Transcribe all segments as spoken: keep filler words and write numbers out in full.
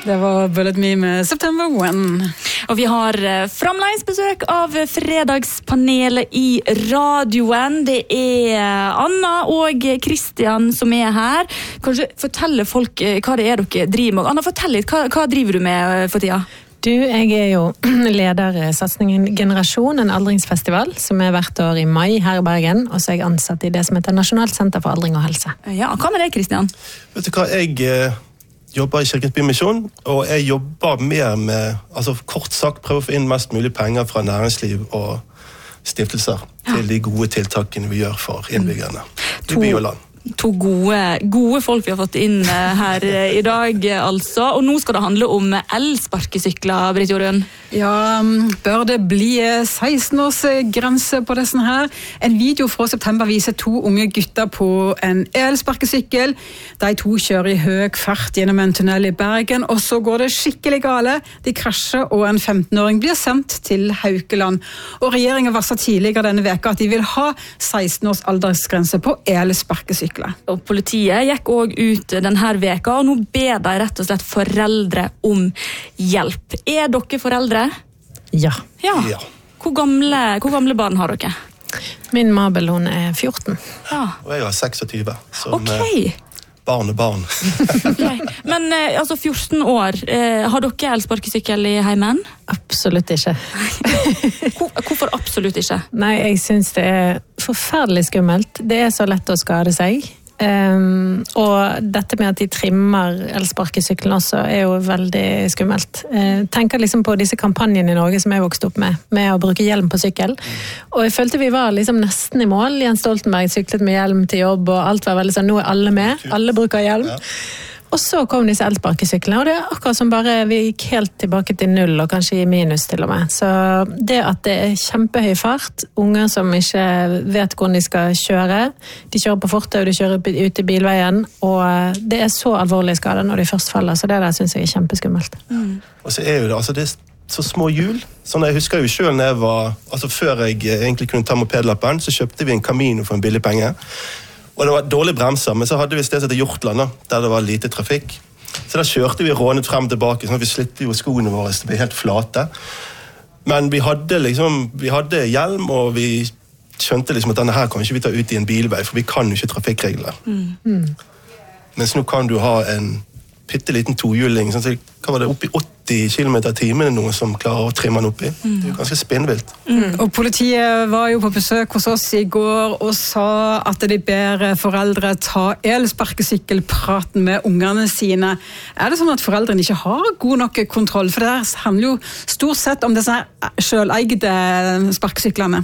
Det var Bullet Me med September one. Og vi har fremleis besøk av fredagspanelet i radioen. Det er Anna og Kristian som er her. Kanskje fortelle folk hva det er dere driver med. Anna, fortell litt, hva, hva driver du med for tida? Du, jeg er jo leder satsningen Generasjon, en aldringsfestival, som er hvert år i mai her i Bergen, og så er jeg ansatt i det som heter Nasjonalt senter for aldring og helse. Ja, hva med det, Kristian? Vet du hva, jeg... jobber i Kirkens Bymisjon, og jeg jobber mer med, altså kort sagt, prøver å få inn mest mulig penger fra næringsliv og stiftelser til de gode tiltakene vi gjør for innbyggerne i by og land. To gode, gode folk vi har fått inn her i dag, altså. Og nå skal det handle om elsparkesykler, Britt Jorunn. Ja, bør det bli seksten års grense på dessen her? En video fra september viser to unge gutter på en elsparkesykkel. De to kjører i høy fart gjennom en tunnel i Bergen, og så går det skikkelig gale. De krasjer, og en femten-åring blir sendt til Haukeland. Og regjeringen varslet tidligere denne veka at de vil ha seksten års aldersgrense på elsparkesykler. Og politiet gikk også ut denne veka, og nå ber de rett og slett foreldre om hjelp. Er dere foreldre? Ja. Ja. Ja. Hvor gamle, hvor gamle barn har dere? Min Mabel, hun er fjorten. Ja. Og jeg har seksogtyve, som Ok. barn og barn. Okay. Men eh, altså fjorten år, eh, har dere elsparkesykkel i heimen? Absolutt ikke. Hvor, hvorfor absolutt ikke? Nei, jeg synes det er forferdelig skummelt. Det er så lett å skade seg. Um, og dette med at de trimmer elsparkesykkelen også er jo veldig skummelt. Uh, tenker liksom på disse kampanjene i Norge som jeg vokste opp med, med å bruke hjelm på sykkel. Og jeg følte vi var liksom nesten i mål. Jens Stoltenberg syklet med hjelm til jobb, og alt var veldig sånn, nå er alle med. Alle bruker hjelm. Ja. Og så kom disse elsparkesyklene, og det er akkurat som bare vi gikk helt tilbake til null, og kanskje i minus til og med. Så det at det er kjempehøy fart, unger som ikke vet hvordan de skal kjøre, de kjører på fortau, de kjører ut i bilveien, og det er så alvorlige skader når de først faller, så det der synes jeg er kjempeskummelt. Mm. Og så er jo det, altså det er så små hjul. Sånn, jeg husker jo selv når jeg var, altså før jeg egentlig kunne ta mopedlappen, så kjøpte vi en Camino for en billig penge. Og det var dårlige bremser, men så hadde vi et sted som heter Hjortland, da, der det var lite trafikk. Så da kjørte vi rånet frem og tilbake, sånn at vi slitte jo skoene våre til å bli helt flate. Men vi hadde liksom, vi hadde hjelm, og vi skjønte liksom at denne her kan ikke vi ta ut i en bilvei, for vi kan jo ikke trafikkregler. Mm. Mm. Mens nå kan du ha en pitteliten tohjuling, sånn, så hva var det, oppi åtti kilometer i timen noen som klarer å trimme den oppi. Mm. Det er jo ganske spinnvilt. Mm. Og politiet var jo på besøk hos oss i går og sa at de ber foreldre ta elsparkesykkelpraten med ungene sine. Er det sånn at foreldrene ikke har god nok kontroll? For det handler jo stort sett om disse selveide sparkesyklene.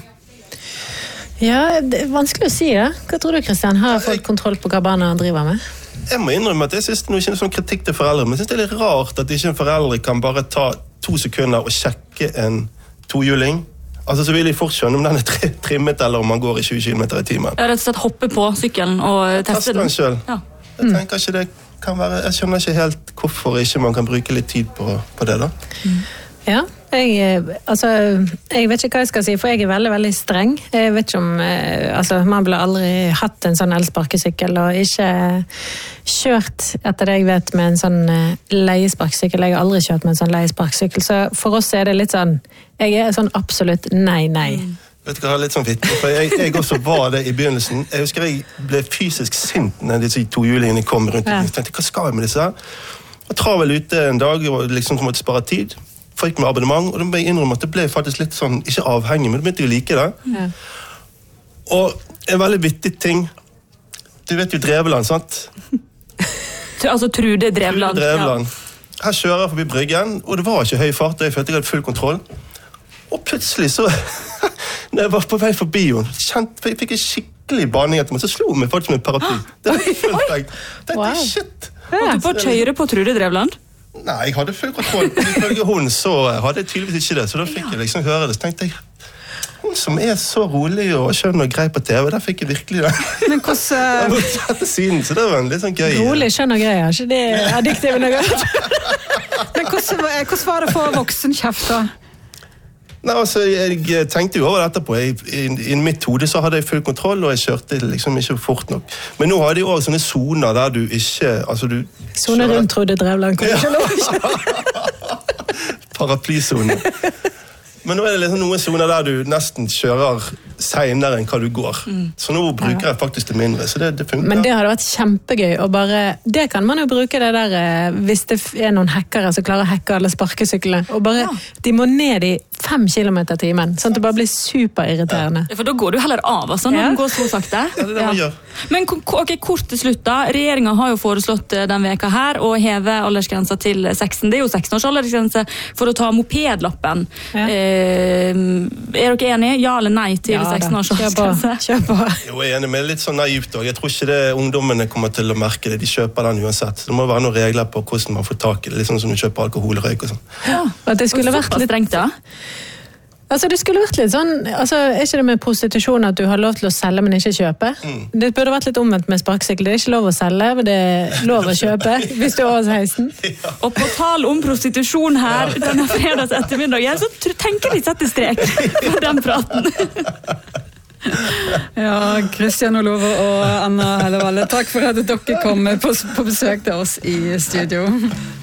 Ja, det er vanskelig å si det. Hva tror du, Kristian? Har fått kontroll på hva barna driver med? Jeg må innrømme at jeg synes det er ikke sånn kritikk til foreldre, men jeg synes det er litt rart at ikke en foreldre kan bare ta to sekunder og sjekke en tohjuling. Altså så vil de fort skjønne om den er trimmet eller om man går i tjue kilometer i timen. Ja, rett og slett hoppe på sykkelen og teste den. Teste den selv. Ja. Jeg tenker ikke det kan være, jeg skjønner ikke helt hvorfor ikke man kan bruke litt tid på, på det da. Mm. Ja, jeg, altså, jeg vet ikke hva jeg skal si, for jeg er veldig, veldig streng. Jeg vet ikke om, altså, man ble aldri hatt en sånn elsparkesykkel, og ikke kjørt, etter det jeg vet, med en sånn leiesparkesykkel. Jeg har aldri kjørt med en sånn leiesparkesykkel, så for oss er det litt sånn, jeg er sånn absolutt nei, nei. Mm. Vet du hva, litt sånn vittig, for jeg, jeg også var det i begynnelsen. Jeg husker jeg ble fysisk sint når disse tohjulingene kom rundt. Ja. Jeg tenkte, hva skal jeg med disse her? Jeg travel ute en dag, og liksom måtte spare tid. Fikk med abonnement, og da ble jeg innrømme at det ble faktisk litt sånn, ikke avhengig, men det begynte jo å like det. Ja. Og en veldig vittig ting, du vet jo Drevland, sant? Altså Trude Drevland. Trude Drevland. Ja. Her kjører jeg forbi bryggen, og det var ikke høy fart, og jeg følte jeg hadde full kontroll. Og plutselig så, når jeg var på vei forbi henne, kjente, jeg fikk en skikkelig baning etter meg, så slo hun meg faktisk med en paraply. Det var fullt vei. Det wow. er shit. Ja. Du bare kjører på Trude Drevland? Nei, jeg hadde full kontroll. Ifølge hun så hadde jeg tydeligvis ikke det, så da fikk jeg liksom høre det. Så tenkte jeg, hun som er så rolig og skjønn og grei på T V, der fikk jeg virkelig det. Men hvordan... Uh... siden, så det var en litt sånn gøy... Rolig, skjønn og grei, ikke det addiktive noe? Men hvordan, hvordan var det for voksenkjeft da? Nei, altså, jeg tenkte jo over dette på. Jeg, i, I mitt hode så hadde jeg full kontroll, og jeg kjørte liksom ikke fort nok. Men nå har de også sånne zoner der du ikke... Altså, du Zoner rundt Trude Drevland, kan du ikke lov å kjøre? Paraplysone. Men nå er det liksom noen zoner der du nesten kjører senere enn hva du går. Mm. Så nå bruker jeg faktisk det mindre, så det, det funker. Men det hadde vært kjempegøy, og bare, det kan man jo bruke det der, hvis det er noen hackere som klarer å hacke alle sparkesyklene, og bare, ja. De må ned i fem kilometer timen, sånn at det bare blir superirriterende. Ja, for da går du heller av, altså, når ja. Den går så sakte. Ja, det er det man gjør. Men ok, kort til slutt da, regjeringen har jo foreslått den veka her å heve aldersgrensa til seksten. Det er jo seksten års aldersgrense for å ta mopedlappen. Ja. Eh, er dere enige? Ja eller nei til ja, seksten års aldersgrense? Kjør på. Jo, jeg er enig, men litt sånn naivt også. Jeg tror ikke det ungdommene kommer til å merke det. De kjøper den uansett. Det må være noen regler på hvordan man får tak i det. Litt sånn som du kjøper alkohol og røyk og sånn. Ja, at det skulle vært litt strengt, ja. Altså, det skulle vært litt sånn, altså, er ikke det med prostitusjon at du har lov til å selge, men ikke kjøpe? Mm. Det burde vært litt omvendt med sparkesykkel. Det er ikke lov å selge, men det er lov å kjøpe, hvis du er over seksten. Ja. Og på tal om prostitusjon her, ja. Denne fredags ettermiddagen, så tenker vi sette strek på den praten. Ja, Kristian Olover og Anna Hellevalle, takk for at dere kom på, på besøk til oss i studio.